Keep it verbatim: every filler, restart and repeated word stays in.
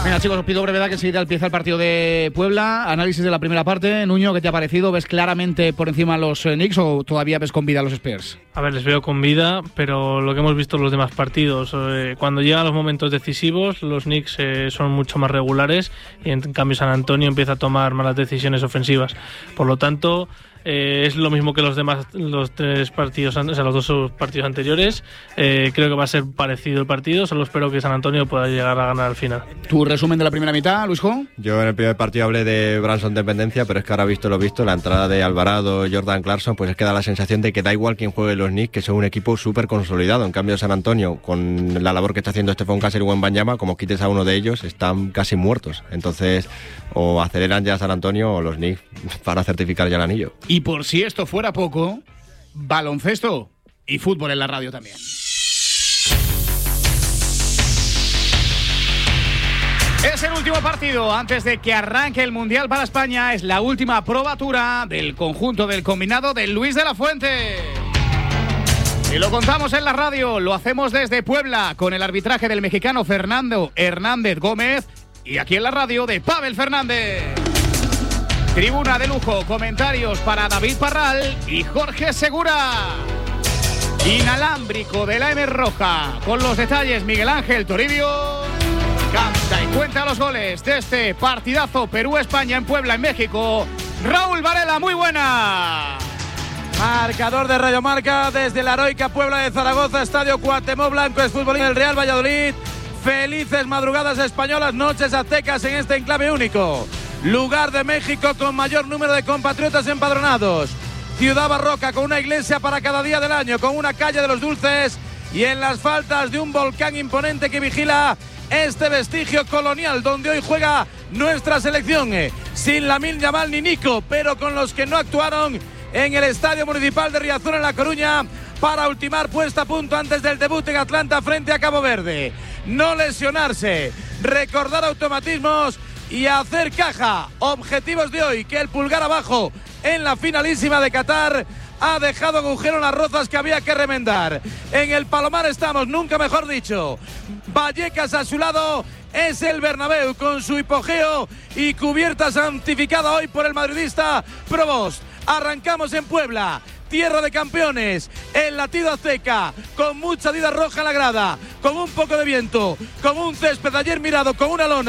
Venga, chicos, os pido brevedad, que enseguida empieza el partido de Puebla. Análisis de la primera parte. Nuño, ¿qué te ha parecido? ¿Ves claramente por encima los eh, Knicks o todavía ves con vida a los Spurs? A ver, les veo con vida, pero lo que hemos visto en los demás partidos, eh, cuando llegan los momentos decisivos, los Knicks eh, son mucho más regulares y en cambio San Antonio empieza a tomar malas decisiones ofensivas. Por lo tanto, eh, es lo mismo que los demás, los tres partidos, o sea, los dos partidos anteriores. Eh, creo que va a ser parecido el partido, solo espero que San Antonio pueda llegar a ganar al final. ¿Tu resumen de la primera mitad, Luisjo? Yo en el primer partido hablé de Branson dependencia, pero es que ahora visto lo visto, la entrada de Alvarado, Jordan Clarkson, pues es que da la sensación de que da igual quién juegue los Knicks, que son un equipo súper consolidado. En cambio San Antonio, con la labor que está haciendo Stephon Castle y Wembanyama, como quites a uno de ellos, están casi muertos. Entonces, o aceleran ya a San Antonio o los Knicks para certificar ya el anillo. Y por si esto fuera poco, baloncesto y fútbol en la radio también. Es el último partido antes de que arranque el Mundial para España. Es la última probatura del conjunto del combinado de Luis de la Fuente. Y lo contamos en la radio, lo hacemos desde Puebla con el arbitraje del mexicano Fernando Hernández Gómez y aquí en la radio de Pavel Fernández. Tribuna de lujo, comentarios para David Parral y Jorge Segura. Inalámbrico de la M Roja, con los detalles Miguel Ángel Toribio. Canta y cuenta los goles de este partidazo Perú-España en Puebla, en México. Raúl Varela, muy buena. Marcador de Radio Marca desde la heroica Puebla de Zaragoza, Estadio Cuauhtémoc Blanco, es fútbol del Real Valladolid. Felices madrugadas españolas, noches aztecas en este enclave único. Lugar de México con mayor número de compatriotas empadronados. Ciudad barroca con una iglesia para cada día del año, con una calle de los dulces y en las faldas de un volcán imponente que vigila este vestigio colonial donde hoy juega nuestra selección. Sin Lamine Yamal ni Nico, pero con los que no actuaron en el Estadio Municipal de Riazor en La Coruña para ultimar puesta a punto antes del debut en Atlanta frente a Cabo Verde. No lesionarse, recordar automatismos y hacer caja. Objetivos de hoy, que el pulgar abajo en la finalísima de Qatar ha dejado agujero en las rozas que había que remendar. En el Palomar estamos, nunca mejor dicho. Vallecas a su lado es el Bernabéu con su hipogeo y cubierta santificada hoy por el madridista Provost. Arrancamos en Puebla, tierra de campeones, el latido azteca, con mucha dida roja en la grada, con un poco de viento, con un césped ayer mirado con una lona.